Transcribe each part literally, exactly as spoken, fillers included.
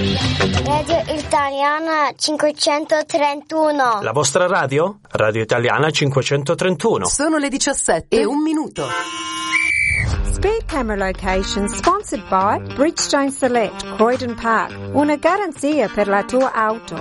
Radio Italiana cinquecentotrentuno. La vostra radio? Radio Italiana cinquecentotrentuno. Sono le diciassette e un minuto. Speed Camera Location sponsored by Bridgestone Select, Croydon Park. Una garanzia per la tua auto.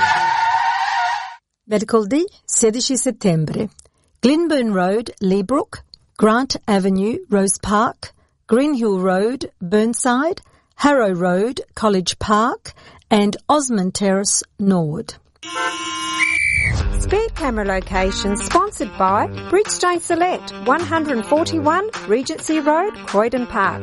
Mercoledì sedici settembre. Glenburn Road, Leabrook, Grant Avenue, Rose Park, Greenhill Road, Burnside, Harrow Road, College Park, and Osmond Terrace, Norwood. Speed Camera Location sponsored by Bridgestone Select, one forty-one Regency Road, Croydon Park.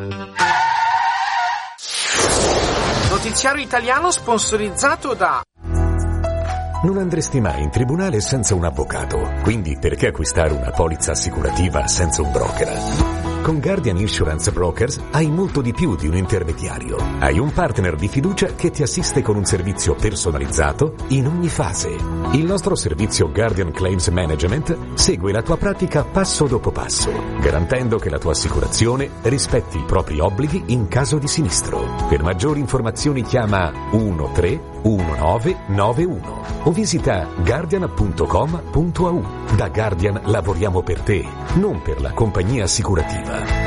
Notiziario italiano sponsorizzato da... Non andresti mai in tribunale senza un avvocato, quindi perché acquistare una polizza assicurativa senza un broker? Con Guardian Insurance Brokers hai molto di più di un intermediario. Hai un partner di fiducia che ti assiste con un servizio personalizzato in ogni fase. Il nostro servizio Guardian Claims Management segue la tua pratica passo dopo passo, garantendo che la tua assicurazione rispetti i propri obblighi in caso di sinistro. Per maggiori informazioni chiama uno tre uno nove nove uno o visita guardian punto com punto a u. Da Guardian lavoriamo per te, non per la compagnia assicurativa.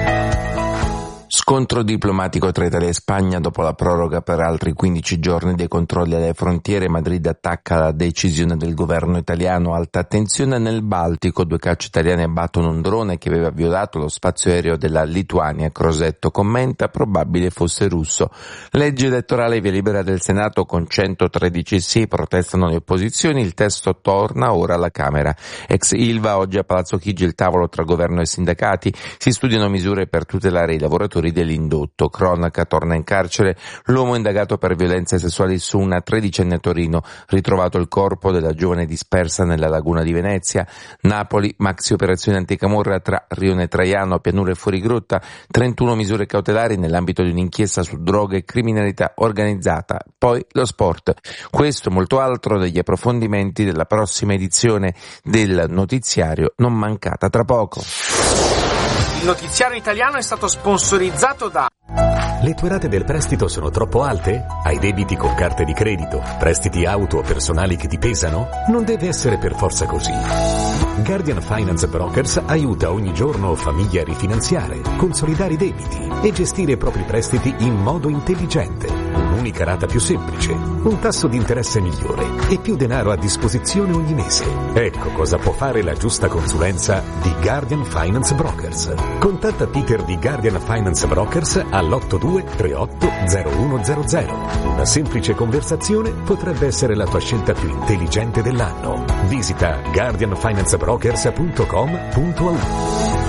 Scontro diplomatico tra Italia e Spagna dopo la proroga per altri quindici giorni dei controlli alle frontiere. Madrid attacca la decisione del governo italiano. Alta tensione nel Baltico, due caccia italiane abbattono un drone che aveva violato lo spazio aereo della Lituania. Crosetto commenta: probabile fosse russo. Legge elettorale via libera del Senato con centotredici sì, protestano le opposizioni, il testo torna ora alla Camera. Ex Ilva, oggi a Palazzo Chigi il tavolo tra governo e sindacati, si studiano misure per tutelare i lavoratori dell'indotto. Cronaca, torna in carcere l'uomo indagato per violenze sessuali su una tredicenne a Torino, ritrovato il corpo della giovane dispersa nella laguna di Venezia. Napoli, maxi operazione anticamorra tra Rione Traiano, Pianura e Fuorigrotta, trentuno misure cautelari nell'ambito di un'inchiesta su droghe e criminalità organizzata. Poi lo sport. Questo e molto altro degli approfondimenti della prossima edizione del notiziario, non mancata tra poco. Il notiziario italiano è stato sponsorizzato da... Le tue rate del prestito sono troppo alte? Hai debiti con carte di credito? Prestiti auto o personali che ti pesano? Non deve essere per forza così. Guardian Finance Brokers aiuta ogni giorno famiglie a rifinanziare, consolidare i debiti e gestire i propri prestiti in modo intelligente. Un'unica rata più semplice, un tasso di interesse migliore e più denaro a disposizione ogni mese. Ecco cosa può fare la giusta consulenza di Guardian Finance Brokers. Contatta Peter di Guardian Finance Brokers all'otto due tre otto zero uno zero zero. Una semplice conversazione potrebbe essere la tua scelta più intelligente dell'anno. Visita guardian finance brokers punto com punto a u.